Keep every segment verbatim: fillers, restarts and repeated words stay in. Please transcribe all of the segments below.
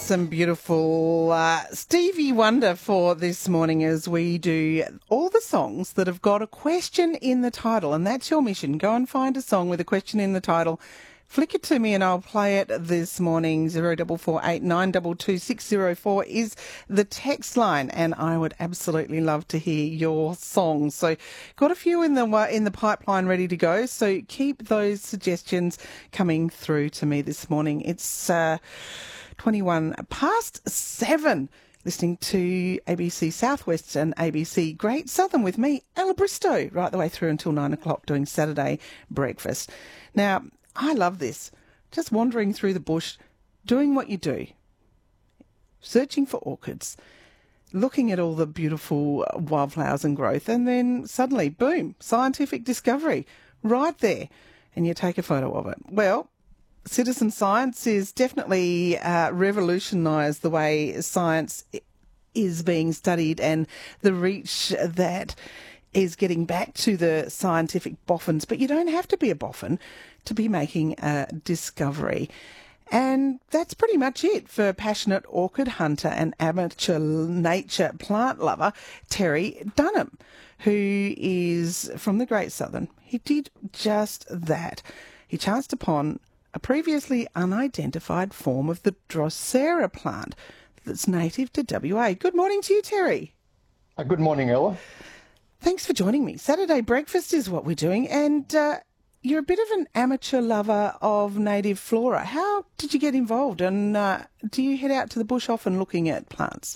some beautiful uh, Stevie Wonder for this morning as we do all the songs that have got a question in the title. And that's your mission. Go and find a song with a question in the title. Flick it to me and I'll play it this morning. zero four four eight nine two two six zero four is the text line, and I would absolutely love to hear your song. So got a few in the in the pipeline ready to go, so keep those suggestions coming through to me this morning. It's uh, twenty-one past seven. Listening to A B C Southwest and A B C Great Southern with me, Ella Bristow, right the way through until nine o'clock doing Saturday breakfast. Now, I love this. Just wandering through the bush, doing what you do, searching for orchids, looking at all the beautiful wildflowers and growth, and then suddenly, boom, scientific discovery right there, and you take a photo of it. Well, citizen science is definitely uh, revolutionised the way science is being studied and the reach that is getting back to the scientific boffins. But you don't have to be a boffin to be making a discovery. And that's pretty much it for passionate orchid hunter and amateur nature plant lover Terry Dunham, who is from the Great Southern. He did just that. He chanced upon a previously unidentified form of the Drosera plant that's native to W A. Good morning to you, Terry. Uh, good morning, Ella. Thanks for joining me. Saturday breakfast is what we're doing, and uh, you're a bit of an amateur lover of native flora. How did you get involved, and uh, do you head out to the bush often looking at plants?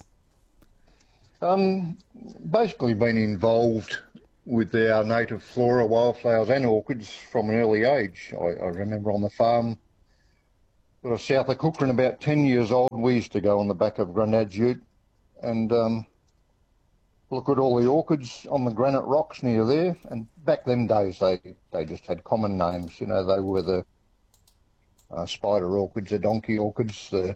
Um, basically been involved with our native flora, wildflowers and orchids from an early age. I, I remember on the farm sort of south of Cookham, about ten years old, we used to go on the back of Grandad's ute and um, look at all the orchids on the granite rocks near there. And back them days, they, they just had common names. You know, they were the uh, spider orchids, the donkey orchids, the,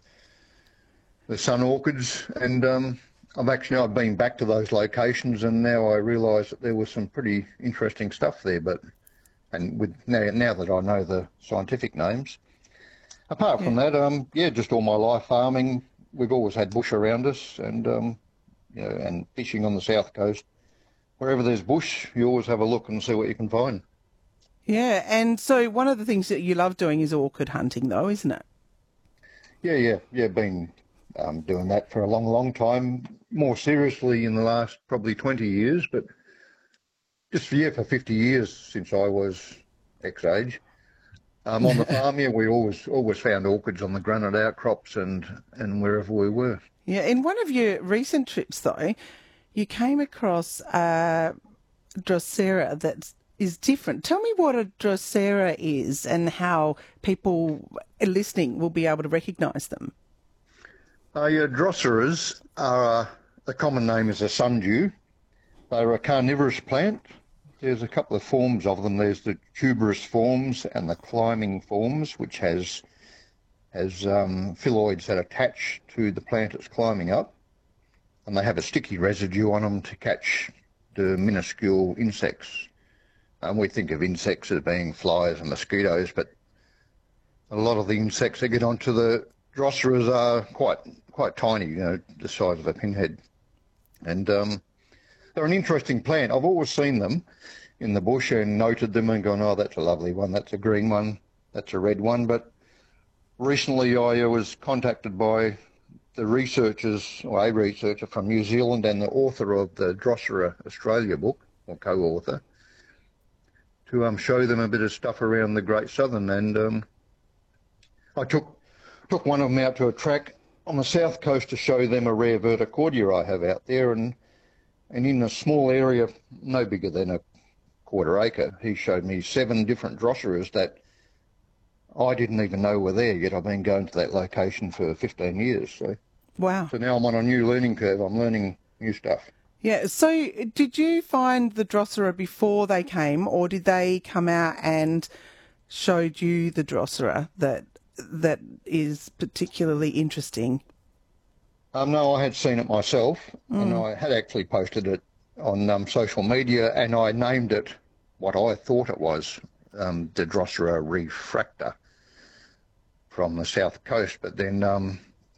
the sun orchids. And um, I've actually, I've been back to those locations and now I realise that there was some pretty interesting stuff there. But, and with now, now that I know the scientific names, apart yeah. from that, um, yeah, just all my life farming, we've always had bush around us and, um, you know, and fishing on the south coast. Wherever there's bush, you always have a look and see what you can find. Yeah, and so one of the things that you love doing is orchid hunting though, isn't it? Yeah, yeah, yeah, been um, doing that for a long, long time, more seriously in the last probably twenty years, but just, yeah, for fifty years since I was X age. Um, on the farm, yeah, we always always found orchids on the granite outcrops and, and wherever we were. Yeah, in one of your recent trips, though, you came across a Drosera that is different. Tell me what a Drosera is and how people listening will be able to recognise them. Uh, yeah, Droseras are, uh, the common name is a sundew. They're a carnivorous plant. There's a couple of forms of them. There's the tuberous forms and the climbing forms, which has has um, phylloids that attach to the plant it's climbing up, and they have a sticky residue on them to catch the minuscule insects. And we think of insects as being flies and mosquitoes, but a lot of the insects that get onto the Droseras are quite quite tiny, you know, the size of a pinhead. And um, they're an interesting plant. I've always seen them in the bush and noted them and gone, oh, that's a lovely one, that's a green one, that's a red one. But recently I was contacted by the researchers, or a researcher from New Zealand and the author of the Drosera Australia book, or co-author, to um, show them a bit of stuff around the Great Southern. And um, I took took one of them out to a track on the south coast to show them a rare verticordia I have out there. And, and in a small area, no bigger than a quarter acre, he showed me seven different Droseras that I didn't even know were there yet. I've been going to that location for fifteen years. So, wow. So now I'm on a new learning curve. I'm learning new stuff. Yeah, so did you find the Drosera before they came, or did they come out and showed you the Drosera that that is particularly interesting? Um, no, I had seen it myself, mm. and I had actually posted it on um, social media, and I named it what I thought it was, um, the Drosera refracta from the south coast. But then um,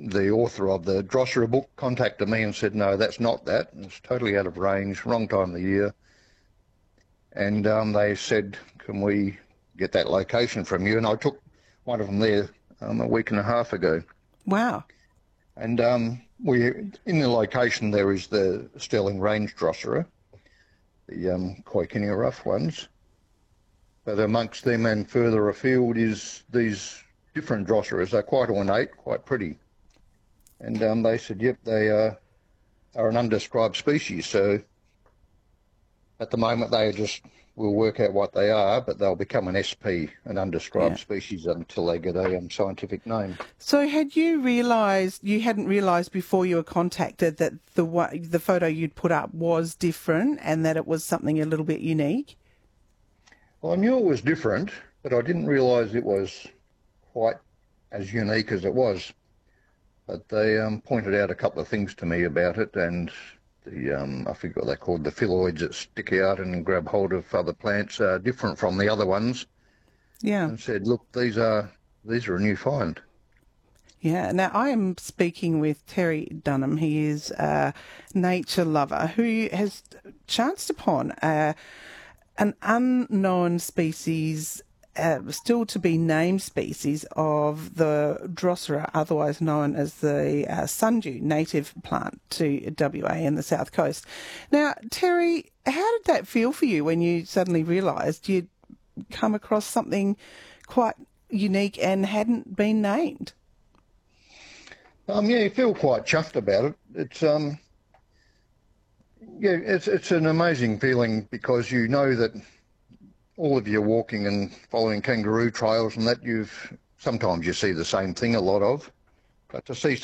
the author of the Drosera book contacted me and said, no, that's not that. It's totally out of range, wrong time of the year. And um, they said, can we get that location from you? And I took one of them there um, a week and a half ago. Wow. And um, we, in the location there is the Stirling Range Drosera, the um, Koikinia rough ones. But amongst them and further afield is these different Droseras. They're quite ornate, quite pretty. And um, they said, yep, they uh, are an undescribed species. So at the moment they just will work out what they are, but they'll become an S P, an undescribed yeah. species, until they get a um, scientific name. So had you realised, you hadn't realised before you were contacted that the the photo you'd put up was different and that it was something a little bit unique? Well, I knew it was different, but I didn't realise it was quite as unique as it was. But they um, pointed out a couple of things to me about it, and the um, I forget what they're called, the phylloids that stick out and grab hold of other plants are different from the other ones. Yeah. And said, look, these are these are a new find. Yeah. Now, I am speaking with Terry Dunham. He is a nature lover who has chanced upon uh, an unknown species, uh, still to be named species, of the Drosera, otherwise known as the uh, sundew, native plant to W A and the South Coast. Now, Terry, how did that feel for you when you suddenly realised you'd come across something quite unique and hadn't been named? Um, yeah, you feel quite chuffed about it. It's um, yeah, it's it's an amazing feeling because you know that all of you walking and following kangaroo trails and that you've sometimes you see the same thing a lot of, but to see